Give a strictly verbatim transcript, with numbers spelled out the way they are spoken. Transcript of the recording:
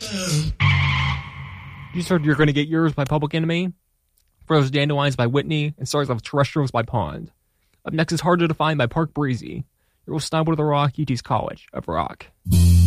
You heard You're Gonna Get Yours by Public Enemy, Frozen Dandelions by Whitney, and Stars of Terrestrials by Pond. Up next is Hard to Define by Park Breezy. You're listening to The Rock, U T's College of Rock.